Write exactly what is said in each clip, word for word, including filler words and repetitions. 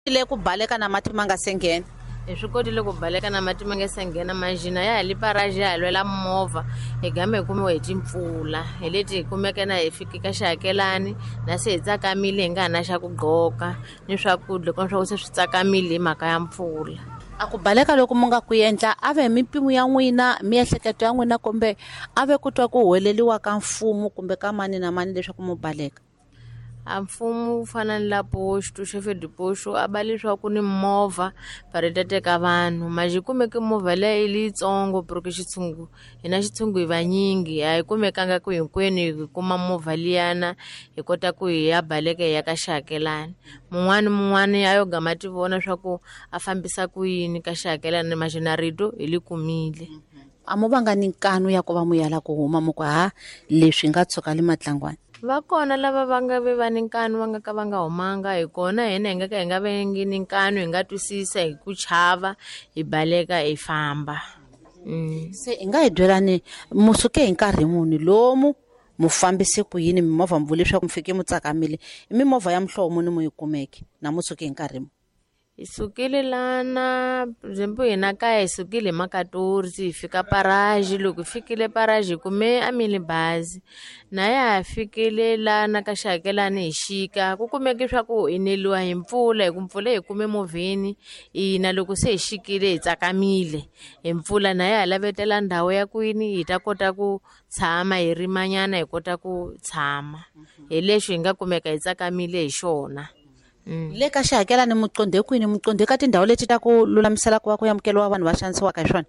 le ku baleka na mati ma nga se nghena. Hi swi kotile ku baleka na mati ma nga se nghena manjhina ya ha li paraji ya ha lwela movha hi gambe hi kumiwa hi timpfula hi leti hi kumeke na hi fike ka xihakelani na se hi tsakamile hi nga ha na xa ku gqoka ni swakudya loko swa ku se swi tsakamile hi mhaka ya mpfula. A ku baleka loko mu nga ku endla a ve hi mimpimo ya n'wina miehleketo ya n'wina kumbe a ve ku twa ku huweleliwa ka mfumo kumbe ka mani na mani leswaku mu baleka? A mfumo wu fana ni la poxu xefe dipoxu a ba leswaku ni movha va ri ta teka vanhu maji kumeke movha leya yi li yitsongo puriki xitshungu hi na xitshungu hi vanyingi a hi kumekanga ku hinkwenu hi kuma movha liyana hi kota ku hi ya baleka hi ya ka xihakelani mun'wani mun'wani a yo gama ti vona swa ku a fambisa ku yini ka xihakelani majina rito hi li kumile. A mo va nga ni nkanu ya ku va mu yala ku huma mu ku ha leswi nga tshuka le matlangwana? Va kona lava va nga ve va ni nkanu va nga ka va nga humanga hi kona hina hi nga ka hi nga vengi ni nkanu hi nga twisisa hi ku chava hi baleka hi famba. Se hi nga hi byelani mu suke hi nkarhi muni lomu mu fambise ku yini mimovha mi vule leswaku mi fike mu tsakamile i mimovha ya muhlovo muni mu yi kumeke na mu suke hi nkarhi mu? Hi sukile lana zempo hina kaya hi sukile hi makatorisi hi fika paraji loko hi fikile paraji hi kume a minibazi na ya ha fikile lana ka xihakelani hi xika ku kumeke swa ku hi neliwa hi mpfula hi ku mpfula hi kume movheni hina loko se hi xikile hi tsakamile hi mpfula na ya ha lavetela ndhawu ya kwini hi ta kota ku tshama hi rimanyana hi kota ku tshama hi leswi hi nga kumeka hi tsakamile hi xona. Le ka xihakelani mu qonde kwini mu qonde ka tindhawu leti ta ku lulamisela ku va ku yamukeliwa vanhu va xanisiwaka hi swona?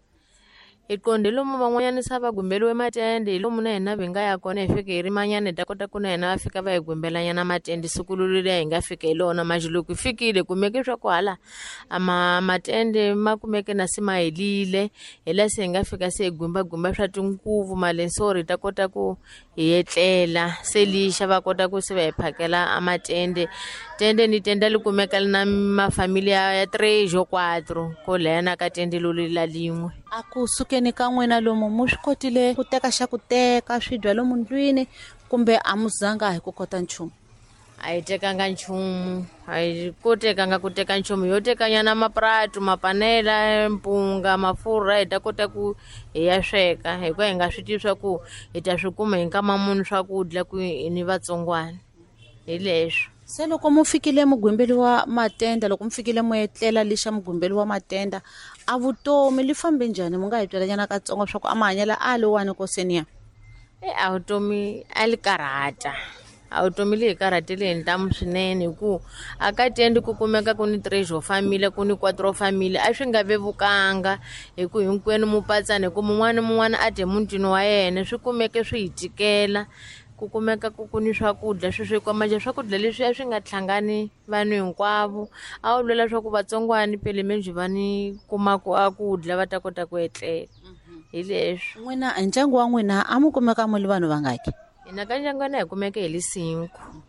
Hi qonde lomu van'wanyana se va gumbeliwe matende hi lomu na hina hi nga ya kona hi fike hi rimanyana hi ta kota ku na hina va fika va hi gumbelanyana matende siku lule hi nga fika hi lona maji loko hi fikile kumeke swa ku hala a ma matende ma kumeke na se ma helile hi la se hi nga fika se hi gumbagumba swa tinkuvu malensori hi ta kota ku hi etlela se lixa va kota ku se va hi phakela a matende tende ni tenda li kumeka na mafamilia ya tres o quatro ko lena ka tende lolu la lin'we. A ku sukeni ka n'wina lomu mu swi kotile ku teka xa ku teka swidya lomu ndlwini kumbe a mu zanga hi ku kota nchumu? A hi tekanga nchumu a hi kotekanga ku teka nchumu yo tekanyana mapratu mapanela mpunga mafurha hi ta kota ku hi ya sweka hikuva hi nga swi tivi swa ku hi ta swi kuma hi nkama munhu swakudya ku ni vatsongwana hi leswo. Se loko mu fikile mugumbeli wa matenda loko mu fikile mu etlela lixa mugumbeli wa matenda a vutomi li fambe njhani mu nga hi byelanyana katsongo swa ku a mahanyela a lowani ko seniya? E a vutomi a li karhata a vutomi leyi karhatile hi ntamu swinene hi ku a ka tende ku kumeka ku ni tres o famile ku ni quattro famile a swi nga vevukanga hi ku hinkwenu mu patsana hi ku mun'wana ni mun'wana a dye mutini wa yena swi kumeke swi hi tikela ku kumeka ku ku ni swakudya swi swekiwa maja swakudya leswi a swi nga hlangani vanhu hinkwavo a wu lwela swa ku vatsongwani pele menji va ni kumaku a kudya va ta kota ku etlela hi leswi. N'wina ndyangu wa n'wina a mu kumeka mu li vanhu vangaki? Hina ka ndyangwana hi kumeke hi li cinco.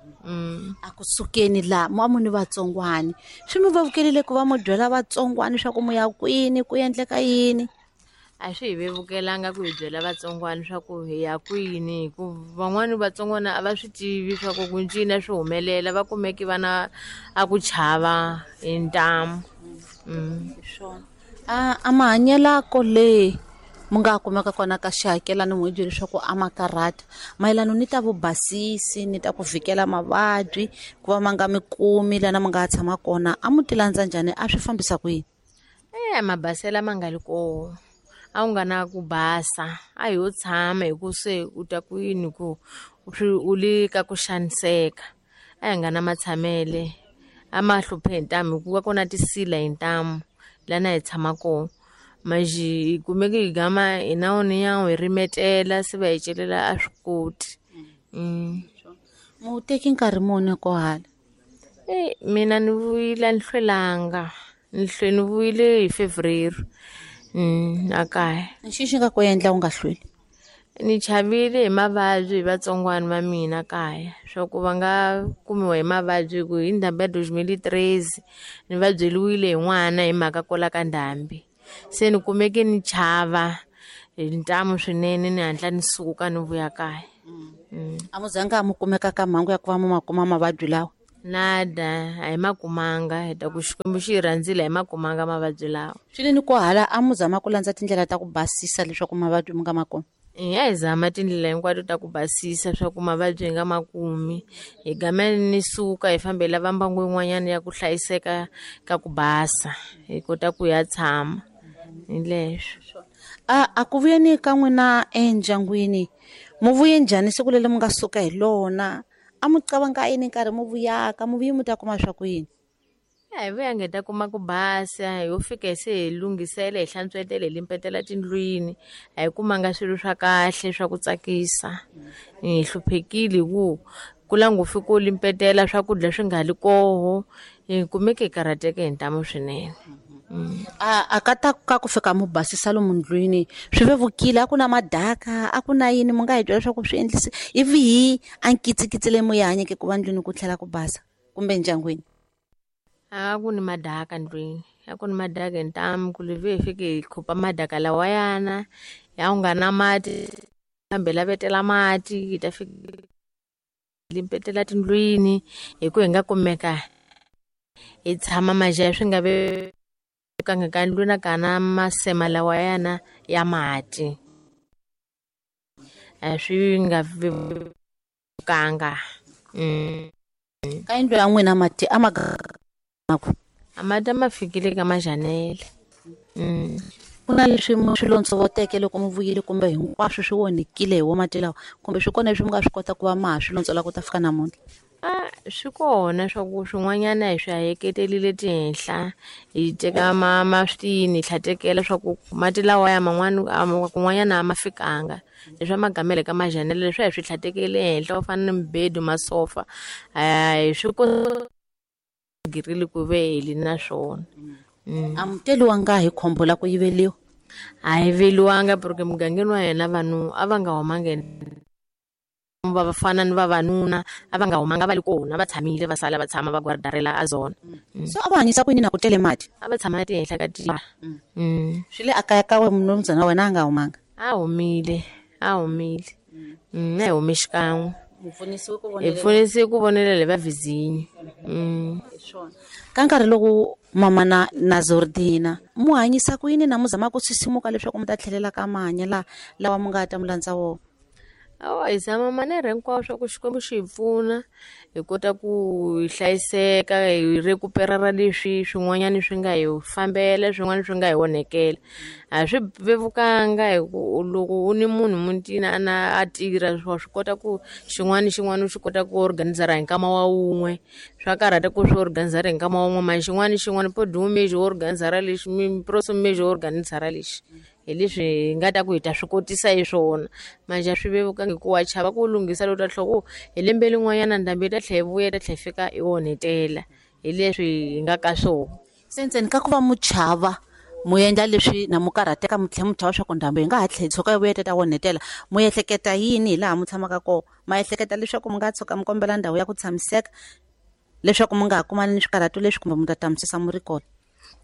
A ku sukeni laha mu a mu ni vatsongwani swi mi vevukelile ku va mu byela vatsongwani swa ku mu ya kwini ku endleka yini? A swi hi vevukelanga ku hi byela vatsongwana swa ku hi ya kwini hi ku van'wani vatsongwana a va swi tivi swa ku ku ncina swi humelela va kumeki vana a ku chava hi ntamu. A a mahanyelako le mu nga kumeka kona ka xihakelani mu hi byele leswaku a ma karhata mayelana ni ta vubasisi ni ta ku vhikela mavabyi ku va ma nga mi kumi lana mi nga tshama kona a mu ti landza njhani a swi fambisa ku yini? E mabasela ma nga li kona a wu nga na ku basa a hi yo tshama hi ku se u ta ku yini ku u li ka ku xaniseka a hi nga na matshamele a ma hluphe hi ntamu hikuva ku na tisila hi ntamu lana hi tshama kona maji hi kumeke hi gama hi na wona yan'we hi rimetela se va hi celela a swi koti. Mu teki nkarhi muni ko hala? E mina ni vuyile ni hlwelanga ni hlwe ni vuyile hi February a kaya. Xi xi nga ku endla u nga hlweli? Ni chavile hi mavabyi hi vatsongwana va mina kaya swa ku va nga kumiwa hi mavabyi hi ku hi ndhambi ya dos mil e treze ni va byeliwile hi n'wana hi mhaka kola ka ndhambi se ni kumeke ni chava hi ntamu swinene ni hatla ni suka ni vuya kaya. A mu zanga mu kumeka ka mhangu ya ku va mu ma kuma mavabyi lawa? nada a hi ma kumanga hi ta ku Xikwembu xi hi rhandzile hi ma kumanga mavabyi lawa. swi le ni ko hala a mu zama ku landza tindlela ta ku basisa leswaku mavabyi mu nga ma kumi? Hi ya hi zama tindlela hinkwato ta ku basisa swa ku mavabyi hi nga ma kumi. Hi game ni suka hi fambela va mbangu yin'wanyana ya ku hlayiseka ka ku basa hi kota ku ya tshama hi leswo. a a ku vuyeni ka n'wina endyangwini mu vuye njhani siku leri mu nga suka hi lona? A mu cabanga yini nkarhi mu vuyaka, mu vuye mu ta kuma swa ku yini? Hi vuyanga hi ta kuma ku basa hi fika hi se hi lunghisela hi hlantswetela hi limpetela tindlwini a hi kumanga swilo swa kahle swa ku tsakisa. Hi hluphekile ku kula ngopfu ku limpetela swakudya swi nga li koho hi kumeke hi karhateke hi ntamu swinene. a a ka ta ka ku fika mu basisa lomu ndlwini swi vevukile? A ku na madaka, a ku na yini mu nga hi byela leswaku swi endlise ivi hi a nkitsikitsi leyi mu yi hanyeke ku va ndlwini ku tlhela ku basa kumbe ndyangwini? A ku ni madaka ndlwini, a ku ni madaka hi ntamu ku live hi fike hi khupha madaka lawayana ya ku nga na mati kambe lavetela mati hi ta fika limpetela tindlwini hi ku hi nga kumeka hi tshama maja swi nga ve kanga ka ndlwini ka na masema lawayana ya mati a swi nga vevukanga. ka yindlu ya n'wina mati a ma amati ma fikile ka majanele. ku na leswi mu swi lontsovoteke loko mu vuyile kumbe hinkwaswo swi onhekile hi wo mati lawa kumbe swi kona leswi mu nga swi kota ku va ma ha swi lontsola ku ta fika namuntlha? a swi kona swa ku swin'wanyana hi swi hayeketelile tihenhla hi teka ma ma switini hi tlhatekela swa ku mati lawaya man'wani kun'wanyana a ma fikanga leswi a ma gamele ka majanele leswi a hi swi tlhatekele henhla ku fana ni mibedo masofa a hi swi girile ku veli na swona. a mu teliwanga hi khombo la ku yiveliwa? A hi veliwanga porque mugangeni wa hina vanhu a va nga humanga va vafana ni vavanuna a va nga humanga va li kona va tshamile va sala va tshama va gwardarela a zona. So a va hanyisa ku yini na ku tele mati? A va tshama tihenhla ka tiya. swi le akaya ka mnumzana wa wena a nga humanga? A humile a humile a hi hume xikan'we hi hi pfunisiwe ku vonelela hi vavizinyi. ka nkarhi loku mama na na Zordina mu hanyisa ku yini na mu zama ku sisimuka leswaku mu ta tlhelela ka mahanyela lawa mu nga ta mu landza wona? awa hi zama manera hinkwawo swa ku Xikwembu xi hi pfuna hi kota ku hi hlayiseka hi rekuperara leswi swin'wanyana swi nga hi fambela swin'wana swi nga hi onhekela. A swi vevukanga hi ku loko u ni munhu mutini a na a tirha wa swi kota ku xin'wana xin'wana u xi kota ku organizera hi nkama wa wun'we swa karhata ku swi organizera hi nkama wa wun'we ma xin'wana xin'wana podium meji wo organizera lexi miproso meji wo organizera lexi hi leswi hi nga ta ku hi ta swi kotisa hi swona manje swi vevukangi ku wa chava ku lunghisa loko ta tlhoko hi lembe lin'wanyana ndhambi ta tlhe vuya ta tlhe fika i onhetela hi leswi hi nga ka swona. sentseni ka ku va mu chava mu endla leswi na mu karhateka mu tlhe mu chava swa ku ndhambi hi nga ha tlhe tshuka yi vuya ta ta onhetela mu ehleketa yini hi laha mu tshamaka kona? Ma ehleketa leswaku mu nga tshuka mu kombela ndhawu ya ku tshamiseka leswaku mu nga ha kumani ni swikarhato leswi kumbe mu ta tamisisa mu ri kona?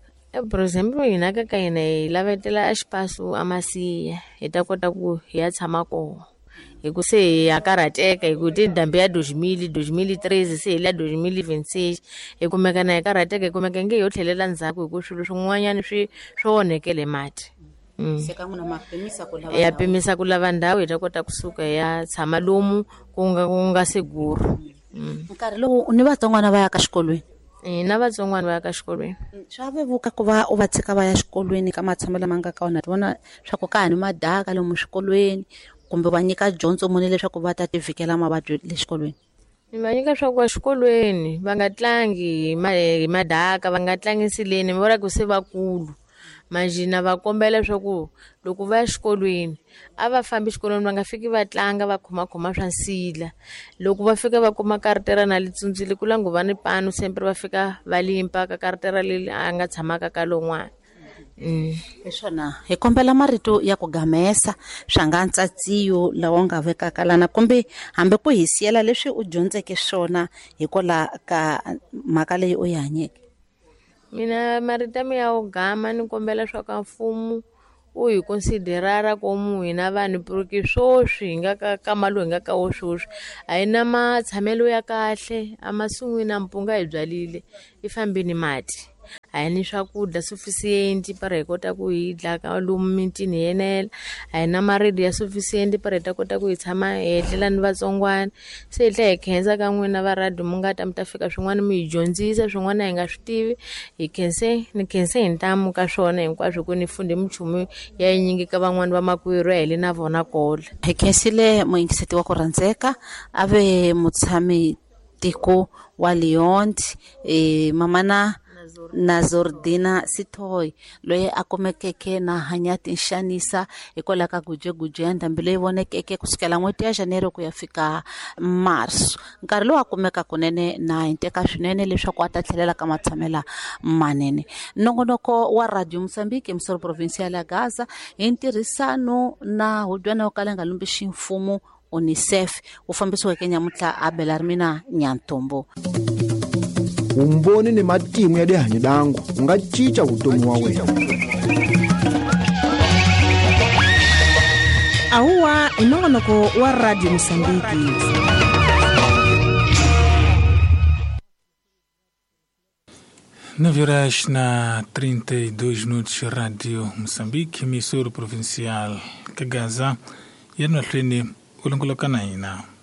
For example hina ka ka hina hi lavetela a xipaso a masiya hi ta kota ku hi ya tshama koho hi ku se hi ya karhateka hi ku ti ndhambi ya dois mil dois mil e treze se hi la dois mil e vinte e seis hi kumeka na hi karhateka hi kumeka nge hi yo tlhelela ndzhaku hi ku swilo swin'wanyana swi swo onhekele mati. se ka n'wina ma pimisa ku lava Hi ya pimisa ku lava ndhawu hi ta kota kusuka hi ya tshama lomu ku nga ku nga seguro. nkarhi lowu ni vatsongwana va ya ka xikolweni? Na vatsongwana va ya ka xikolweni. Swa vevuka ku va u va tshika va ya xikolweni ka matshamelo lama nga ka wona? Ti vona swa ku ka ha ni madaka lomu xikolweni kumbe va nyika dyondzo muni leswaku va ta ti vhikela mavabyi le xikolweni? Ni va nyika swa ku va xikolweni va nga tlangi hi madaka va nga tlangi nsileni va vona ku se vakulu manje na va kombela swa ku loko va ya xikolweni a va fambi xikolweni va nga fiki va tlanga va khomakhoma swa nsila loko va fika va kuma karitera na li tsundzile ku langu va ni panu sempre va fika va limpa ka karitera leli a nga tshamaka ka lon'wana. Hi swona hi kombela marito ya ku gamesa swa nga ntsatsiyo lawa nga vekaka lana kumbe hambi ku hi siyela leswi u dyondzeke swona hikola ka mhaka leyi u yi hanyeke. Mina marito mi ya u gama ni kombela swa ka mfumo u hi considerara como hina vanhu porque swoswi hi nga ka kama lowu hi nga ka wo swoswi a hi na matshamelo ya kahle amasin'wini nampunga hi byalile i fambini mati a hi ni swakudya sufficient para hi kota ku hi dla ka lomu mitini hi yenela a hi na maridi ya sufficient para hi ta kota ku hi tshama hi etlela ni vatsongwana se hi tla hi khensa ka n'wina va radio mu nga ta mi ta fika swin'wana mi hi dyondzisa swin'wana hi nga swi tivi hi khense ni khense hi ntamu ka swona hinkwaswo ku ni funde minchumu ya yinyingi ka van'wana va makwerhu hi le na vona kola hi khensile muyingiseti wa ku rhandzeka a ve mutshami tiko wa Leon e mamana Nazordina Sithoyi loyi a kumekeke na hanya tinxanisa hikola ka gujeguje ya ndhambi leyi vonekeke kusukela n'hweti ya Janero ku ya fika Marso nkarhi lowu a kumeka kunene na hi teka swinene leswaku a ta tlhelela ka matshamela manene nongonoko wa Radio Mozambique emisoro provincial ya Gaza hi ntirhisano na hudwana yo kala nga lumbi ximfumo UNICEF wu fambisiweke nyamutla a Belarmina Nyantombo. Umboni ni matimu ya lihanyo langu nga cinca vutomi wa wena. Ahuwa inongonoko wa Radio Mozambique. nove horas na trinta e dois minutos Radio Moçambique, emissora provincial Gaza, e no trem ulungulokana ina.